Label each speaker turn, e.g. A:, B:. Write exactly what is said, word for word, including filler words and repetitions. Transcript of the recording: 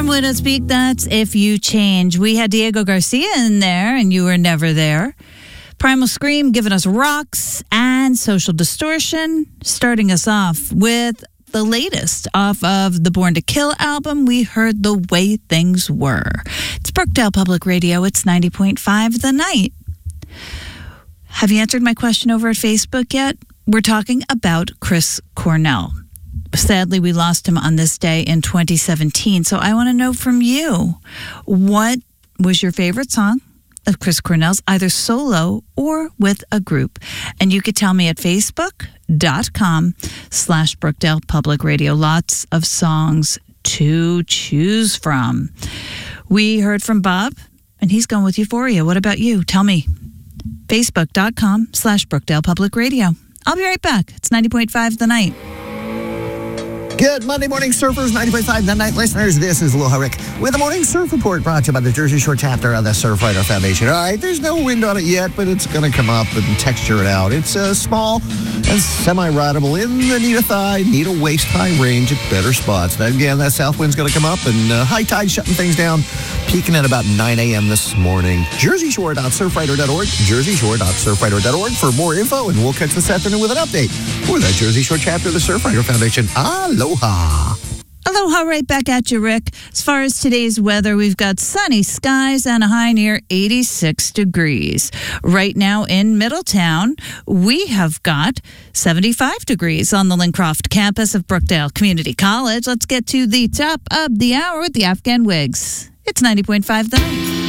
A: From Widow's Peak, that's If You Change. We had Diego Garcia in there, and You Were Never There. Primal Scream giving us Rocks and Social Distortion, starting us off with the latest off of the Born to Kill album. We heard The Way Things Were. It's Brookdale Public Radio. It's ninety point five The Night. Have you answered my question over at Facebook yet? We're talking about Chris Cornell. Sadly, we lost him on this day in twenty seventeen. So I want to know from you, what was your favorite song of Chris Cornell's, either solo or with a group? And you could tell me at facebook.com slash Brookdale Public Radio. Lots of songs to choose from. We heard from Bob, and he's going with Euphoria. What about you? Tell me. Facebook.com slash Brookdale Public Radio. I'll be right back. It's ninety point five The Night.
B: Good Monday morning, surfers, ninety point five The Night listeners. This is Aloha Rick with the Morning Surf Report brought to you by the Jersey Shore chapter of the Surfrider Foundation. All right, there's no wind on it yet, but it's going to come up and texture it out. It's uh, small and semi-rideable in the knee to thigh, knee to waist high range at better spots. Now, again, that south wind's going to come up and uh, high tide shutting things down, peaking at about nine a.m. this morning. jersey shore dot surfrider dot org, jersey shore dot surfrider dot org for more info, and we'll catch this afternoon with an update for the Jersey Shore chapter of the Surfrider Foundation. Aloha.
A: Aloha, right back at you, Rick. As far as today's weather, we've got sunny skies and a high near eighty-six degrees. Right now in Middletown, we have got seventy-five degrees on the Lincroft campus of Brookdale Community College. Let's get to the top of the hour with the Afghan Wigs. It's ninety point five The Night.